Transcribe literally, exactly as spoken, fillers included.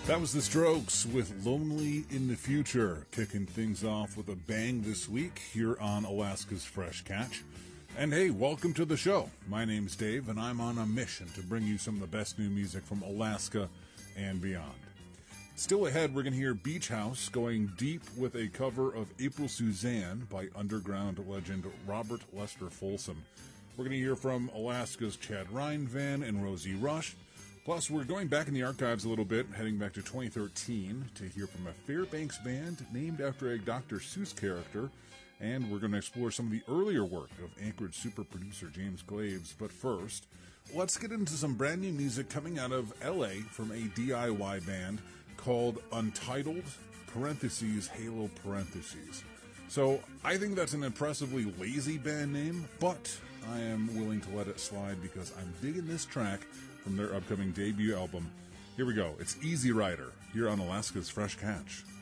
That was The Strokes with Lonely in the Future, kicking things off with a bang this week here on Alaska's Fresh Catch. And hey, welcome to the show. My name's Dave, and I'm on a mission to bring you some of the best new music from Alaska and beyond. Still ahead, we're going to hear Beach House going deep with a cover of April Suzanne by underground legend Robert Lester Folsom. We're going to hear from Alaska's Chad Reinvan and Rosie Rush. Plus, we're going back in the archives a little bit, heading back to twenty thirteen to hear from a Fairbanks band named after a Doctor Seuss character. And we're going to explore some of the earlier work of Anchorage super producer James Glaves. But first, let's get into some brand new music coming out of L A from a D I Y band called Untitled, parentheses, Halo parentheses. So I think that's an impressively lazy band name, but I am willing to let it slide because I'm digging this track from their upcoming debut album. Here we go. It's Easy Rider here on Alaska's Fresh Catch.